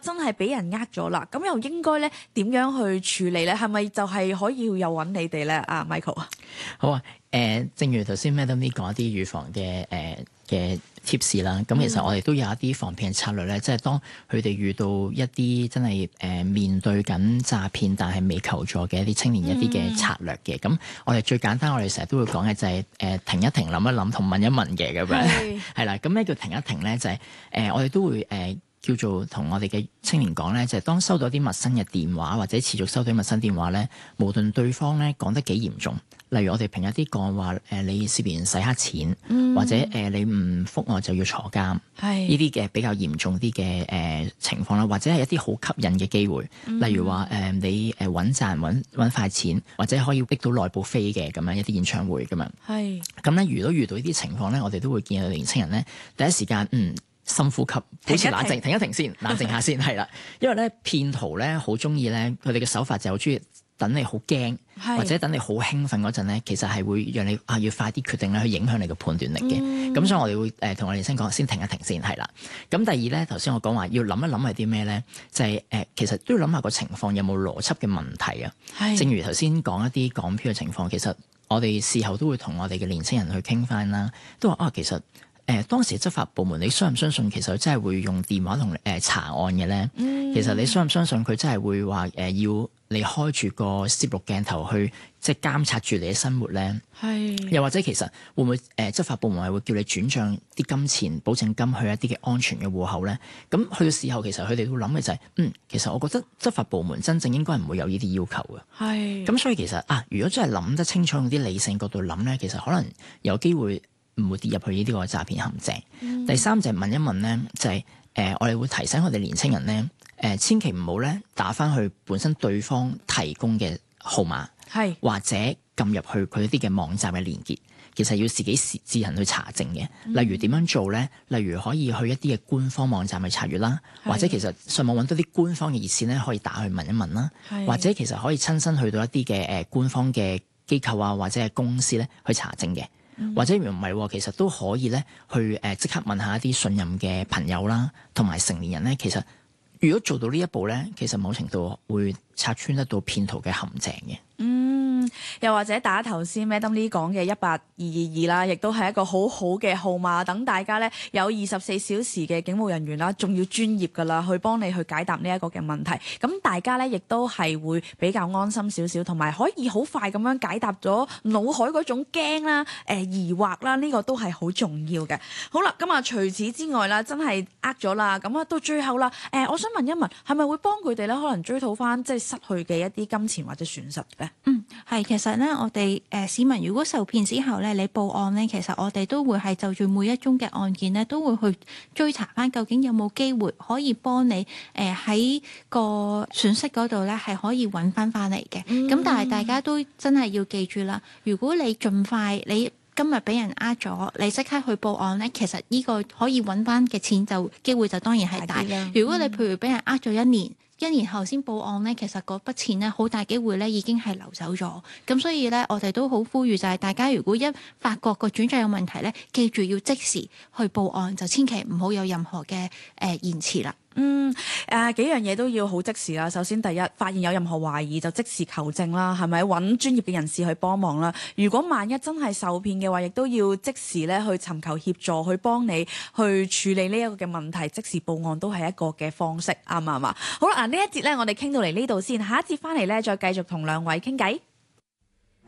真係俾人呃咗啦，咁又應該咧點樣去處理咧？係咪就係可以又揾你哋咧？啊 Michael 啊， 好啊，正如頭先 Madam Lee 講一啲預防嘅tips 啦，咁其實我哋都有一啲防騙策略咧，即係當佢哋遇到一啲真係面對緊詐騙但係未求助嘅一啲青年一啲嘅策略嘅，咁我哋最簡單，我哋成日都會講嘅就係停一停、諗一諗同問一問嘅咁樣，係啦。咁咩叫停一停咧？就係我哋都會叫做同我哋嘅青年講咧，就係當收到啲陌生嘅電話或者持續收到啲陌生電話咧，無論對方咧講得幾嚴重，例如我哋平日啲講話你涉嫌洗黑錢，或者你唔覆我就要坐監，呢啲嘅比較嚴重啲嘅情況啦，或者係一啲好吸引嘅機會，例如話你揾賺揾快錢，或者可以逼到內部飛嘅咁樣一啲演唱會咁樣。係咁咧，如果遇到呢啲情況咧，我哋都會建議年青人咧第一時間深呼吸，保持冷靜，停一停先，冷靜下先，係啦。因為咧騙徒咧好中意咧，佢哋嘅手法就好中意等你好驚，或者等你好興奮嗰陣咧，其實係會讓你要快啲決定咧，去影響你嘅判斷力嘅。咁所以我哋會同我哋先講，先停一停先，係啦。咁第二咧，頭先我講話要諗一諗係啲咩咧，就係其實都要諗下個情況有冇邏輯嘅問題啊。正如頭先講一啲港漂嘅情況，其實我哋事後都會同我哋嘅年青人去傾翻啦，都話其實。當時執法部門，你相唔相信其實真係會用電話同查案嘅咧？其實你相唔相信佢真係會話要你開住個攝錄鏡頭去即係監察住你嘅生活咧？又或者其實會唔會執法部門係會叫你轉帳啲金錢保證金去一啲嘅安全嘅戶口咧？咁去到時候其實佢哋會諗嘅就係其實我覺得執法部門真正應該唔會有呢啲要求嘅。咁所以其實如果真係諗得清楚，用啲理性角度諗咧，其實可能有機會唔會跌入去呢啲個詐騙陷阱。第三就係問一問咧，就係我哋會提醒我哋年青人咧，千祈唔好咧打翻去本身對方提供嘅號碼，或者撳入去佢一啲嘅網站嘅連結，其實要自己自行去查證嘅。例如點樣做咧？例如可以去一啲嘅官方網站去查閱啦，或者其實上網揾到啲官方嘅熱線咧，可以打去問一問啦，或者其實可以親身去到一啲嘅官方嘅機構啊，或者係公司咧去查證嘅。或者唔係，其實都可以咧去即刻問下一啲信任嘅朋友啦，同埋成年人咧。其實如果做到呢一步咧，其實某程度會拆穿得到騙徒嘅陷阱嘅。 又或者打頭先 Madam Lee 講嘅18222啦，亦都係一個好好嘅號碼，等大家咧有24小時嘅警務人員啦，仲要專業噶啦，去幫你去解答呢一個嘅問題。咁大家咧亦都係會比較安心少少，同埋可以好快咁樣解答咗腦海嗰種驚啦、疑惑啦，呢個都係好重要嘅。好啦，咁除此之外啦，真係呃咗啦，咁到最後啦，我想問一問，係咪會幫佢哋咧可能追討翻即係失去嘅一啲金錢或者損失咧？ 係，其實咧，我哋市民如果受騙之後咧，你報案咧，其實我哋都會係就住每一宗嘅案件咧，都會去追查翻究竟有冇機會可以幫你喺個損失嗰度咧係可以揾翻嚟嘅。咁但係大家都真係要記住啦，如果你盡快你今日俾人呃咗，你即刻去報案咧，其實呢個可以揾翻嘅錢就機會就當然係大。如果你譬如俾人呃咗一年後先報案咧，其實嗰筆錢咧好大機會咧已經係流走咗。咁所以咧，我哋都好呼籲就係大家如果一發覺個轉賬有問題咧，記住要即時去報案，就千祈唔好有任何嘅延遲啦。 幾樣嘢都要好即時啦。首先第一，發現有任何懷疑就即時求證啦，係咪揾專業嘅人士去幫忙啦？如果萬一真係受騙嘅話，亦都要即時咧去尋求協助，去幫你去處理呢一個嘅問題，即時報案都係一個嘅方式，啱唔啱啊？好啦，呢一節咧我哋傾到嚟呢度先，下一節翻嚟咧再繼續同兩位傾偈。